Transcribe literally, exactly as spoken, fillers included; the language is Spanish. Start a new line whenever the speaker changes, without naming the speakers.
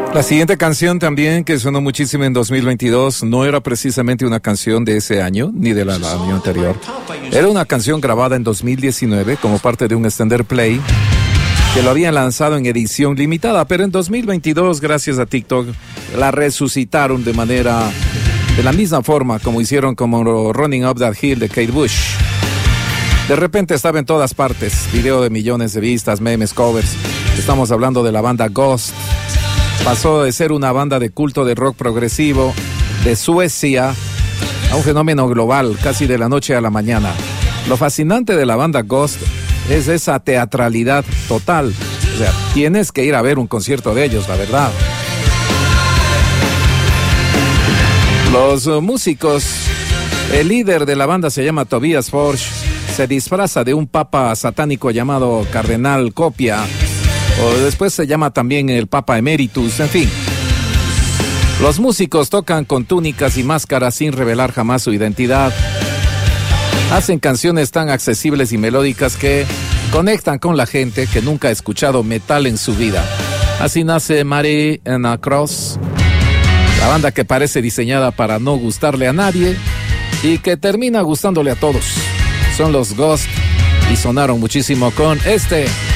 La siguiente canción también, que sonó muchísimo en dos mil veintidós, no era precisamente una canción de ese año, ni del año anterior. Era una canción grabada en dos mil diecinueve como parte de un extender play que lo habían lanzado en edición limitada, pero en dos mil veintidós, gracias a TikTok, la resucitaron de manera, de la misma forma como hicieron como Running Up That Hill de Kate Bush. De repente estaba en todas partes, video de millones de vistas, memes, covers. Estamos hablando de la banda Ghost. Pasó de ser una banda de culto de rock progresivo de Suecia a un fenómeno global, casi de la noche a la mañana. Lo fascinante de la banda Ghost es esa teatralidad total. O sea, tienes que ir a ver un concierto de ellos, la verdad. Los uh, músicos, el líder de la banda se llama Tobias Forge, se disfraza de un papa satánico llamado Cardenal Copia, o después se llama también el Papa Emeritus, en fin. Los músicos tocan con túnicas y máscaras sin revelar jamás su identidad. Hacen canciones tan accesibles y melódicas que conectan con la gente que nunca ha escuchado metal en su vida. Así nace Mary and a Cross, la banda que parece diseñada para no gustarle a nadie y que termina gustándole a todos. Son los Ghost y sonaron muchísimo con este